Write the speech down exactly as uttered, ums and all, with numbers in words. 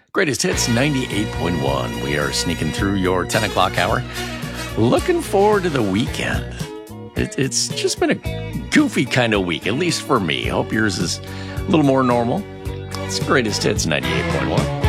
Greatest Hits ninety-eight point one. We are sneaking through your ten o'clock hour. Looking forward to the weekend. It, it's just been a goofy kind of week, at least for me. Hope yours is a little more normal. It's Greatest Hits ninety-eight point one.